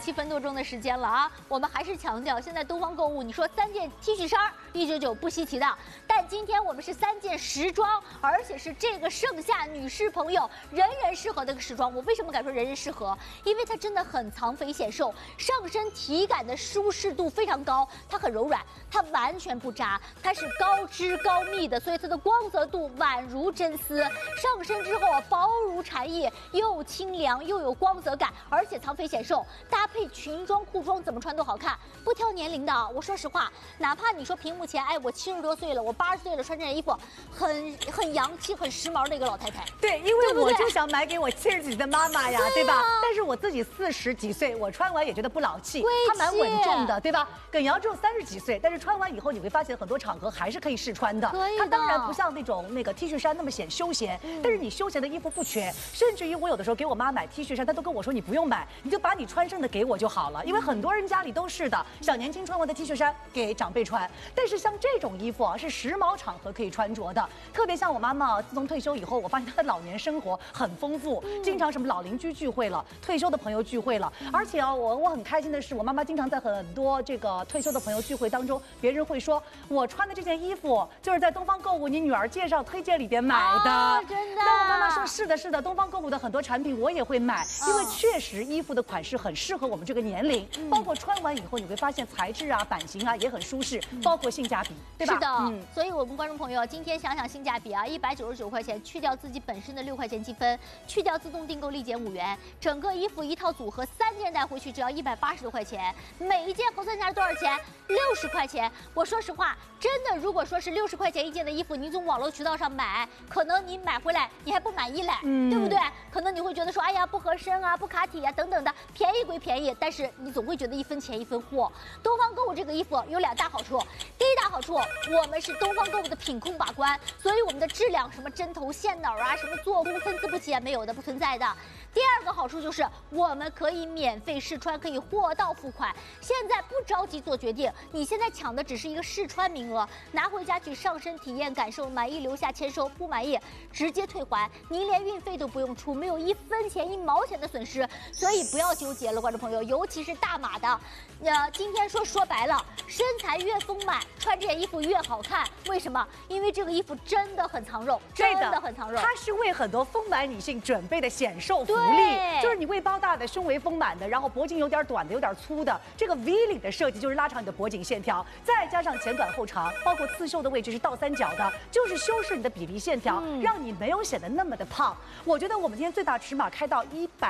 7分多钟的时间了啊！我们还是强调，现在东方购物，你说3件 T 恤衫199不稀奇的，但今天我们是3件时装，而且是这个盛夏女士朋友人人适合的个时装。我为什么敢说人人适合？因为它真的很藏肥显瘦，上身体感的舒适度非常高，它很柔软，它完全不扎，它是高织高密的，所以它的光泽度宛如真丝。上身之后薄如蝉翼，又清凉又有光泽感，而且藏肥显瘦，搭配裙装裤装怎么穿都好看，不挑年龄的。我说实话，哪怕你说屏幕前，哎，我70多岁了，我80岁了，穿这件衣服很洋气、很时髦的一个老太太。 对，因为我就想买给我70几的妈妈呀，对吧？但是我自己40几岁，我穿完也觉得不老气，它蛮稳重的，对吧？耿瑶只有30几岁，但是穿完以后你会发现很多场合还是可以试穿的。它当然不像那种T 恤衫那么显休闲，但是你休闲的衣服不缺，甚至于我有的时候给我妈买 T 恤衫，她都跟我说你不用买，你就把你穿剩的给我就好了，因为很多人家里都是的，小年轻穿完的 T 恤衫给长辈穿。但是像这种衣服啊，是时髦场合可以穿着的，特别像我妈妈自从退休以后，我发现她的老年生活很丰富，经常什么老邻居聚会了，退休的朋友聚会了，而且啊，我很开心的是，我妈妈经常在很多这个退休的朋友聚会当中，别人会说我穿的这件衣服就是在东方购物你女儿介绍推荐里边买的， 真的。 那我妈妈说是的，是的，东方购物的很多产品我也会买，因为确实衣服的款式很适合我们这个年龄，包括穿完以后你会发现材质啊、版型啊也很舒适，包括性价比，对吧？ 是的，所以我们观众朋友今天想想性价比啊，199块钱，去掉自己本身的6块钱积分，去掉自动订购立减5元，整个衣服一套组合3件带回去只要180多块钱，每一件合算下来多少钱？60块钱。我说实话，真的，如果说是60块钱一件的衣服，你从网络渠道上买，可能你买回来你还不满意嘞，对不对？可能你会觉得说，哎呀，不合身啊，不卡体啊，等等的，便宜归便宜，但是你总会觉得1分钱1分货。东方购物这个衣服有2大好处，第一大好处，我们是东方购物的品控把关，所以我们的质量什么针头线脑啊，什么做工参差不齐啊，没有的，不存在的。第二个好处就是我们可以免费试穿，可以货到付款。现在不着急做决定，你现在抢的只是一个试穿名额，拿回家去上身体验感受，满意留下签收，不满意直接退还，你连运费都不用出，没有1分钱1毛钱的损失。所以不要纠结了，观众朋友，尤其是大码的，今天说白了，身材越丰满，穿这件衣服越好看。为什么？因为这个衣服真的很藏肉，真的很藏肉。 它是为很多丰满女性准备的显瘦福利，就是你胃包大的、胸围丰满的，然后脖颈有点短的、有点粗的，这个 V 领的设计就是拉长你的脖颈线条，再加上前短后长，包括刺绣的位置是倒三角的，就是修饰你的比例线条，让你没有显得那么的胖。我觉得我们今天最大尺码开到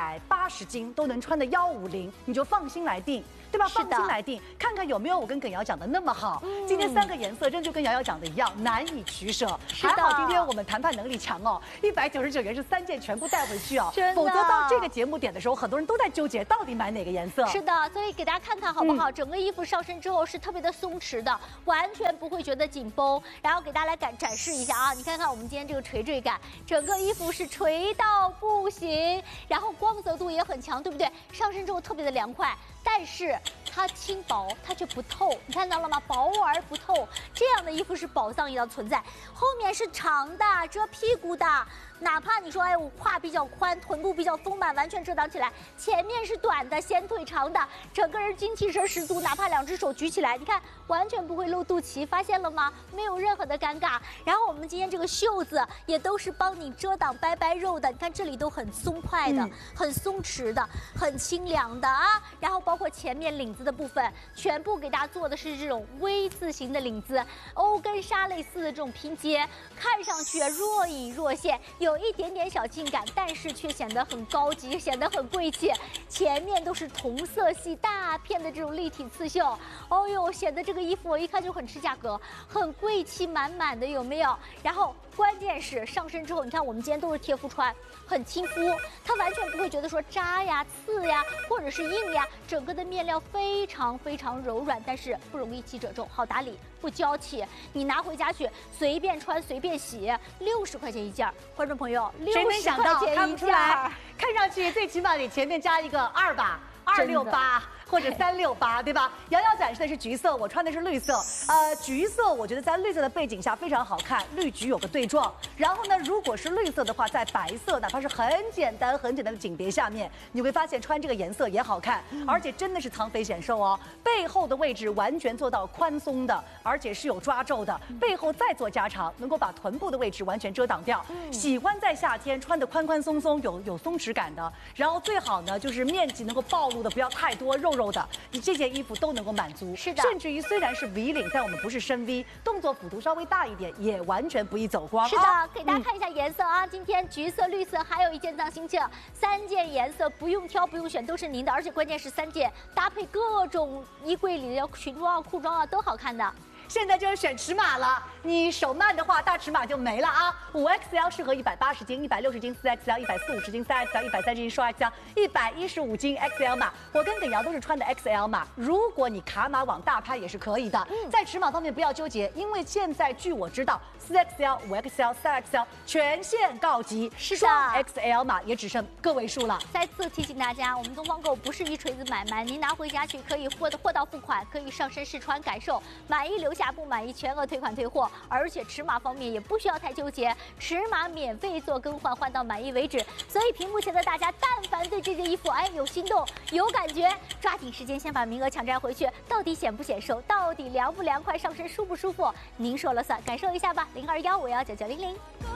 180斤都能穿的150，你就放心来定。对吧？放心来定，看看有没有我跟耿瑶讲的那么好。今天3个颜色真就跟瑶瑶讲的一样，难以取舍。还好今天我们谈判能力强哦，199元是3件全部带回去哦。否则到这个节目点的时候，很多人都在纠结到底买哪个颜色。 是的，所以给大家看看好不好？整个衣服上身之后是特别的松弛的，完全不会觉得紧绷。然后给大家来展示一下啊，你看看我们今天这个垂坠感，整个衣服是垂到不行，然后光泽度也很强，对不对？上身之后特别的凉快。但是它轻薄，它却不透，你看到了吗？薄而不透，这样的衣服是宝藏一样存在。后面是长的，遮屁股的，哪怕你说，哎，我胯比较宽，臀部比较丰满，完全遮挡起来。前面是短的，显腿长的，整个人精气神十足，哪怕2只手举起来，你看完全不会露肚脐，发现了吗？没有任何的尴尬。然后我们今天这个袖子也都是帮你遮挡掰掰肉的，你看这里都很松快的，很松弛的，很清凉的啊。然后包括前面领子的部分，全部给大家做的是这种 V 字形的领子，欧根纱类似的这种拼接，看上去若隐若现，有一点点小性感，但是却显得很高级，显得很贵气。前面都是同色系大片的这种立体刺绣，哦呦，显得这个衣服我一看就很吃价格，很贵气满满的，有没有？然后关键是上身之后，你看我们今天都是贴肤穿，很亲肤，它完全不会觉得说扎呀、刺呀，或者是硬呀，整个的面料非常非常柔软，但是不容易起褶皱，好打理，不娇气。你拿回家去随便穿随便洗，60块钱一件，观众朋友，60块钱一件， 看不出来，看上去最起码得前面加一个2吧。268， 或者368，对吧？瑶瑶展示的是橘色，我穿的是绿色。橘色我觉得在绿色的背景下非常好看，绿橘有个对撞。然后呢，如果是绿色的话，在白色哪怕是很简单的景别下面，你会发现穿这个颜色也好看，而且真的是藏肥显瘦哦。背后的位置完全做到宽松的，而且是有抓皱的，背后再做加长，能够把臀部的位置完全遮挡掉。喜欢在夏天穿的宽宽松松，有松弛感的，然后最好呢就是面积能够暴露的不要太多，肉肉的，你这件衣服都能够满足。 是的， 甚至于虽然是 V 领，但我们不是深 V， 动作幅度稍微大一点，也完全不易走光。 是的，给大家看一下颜色啊，今天橘色、绿色，还有一件藏心镜，3件颜色不用挑不用选，都是您的，而且关键是3件搭配各种衣柜里的裙装啊、裤装啊都好看的。 现在就是选尺码了，你手慢的话，大尺码就没了啊。5XL 适合180斤、160斤，4XL 140-150斤，3XL 130斤，双 XL 115斤 XL 码。我跟耿瑶都是穿的 XL 码，如果你卡码往大拍也是可以的。在尺码方面不要纠结，因为现在据我知道，4XL、5XL、3XL 全线告急， 是的， 双 XL 码也只剩个位数了。 再次提醒大家，我们东方购不是一锤子买卖，您拿回家去可以货到付款，可以上身试穿感受，满意留下，不满意全额退款退货，而且尺码方面也不需要太纠结，尺码免费做更换，换到满意为止。所以屏幕前的大家，但凡对这件衣服有心动、有感觉，抓紧时间先把名额抢占回去。到底显不显瘦？到底凉不凉快？上身舒不舒服？您说了算，感受一下吧。0215199900。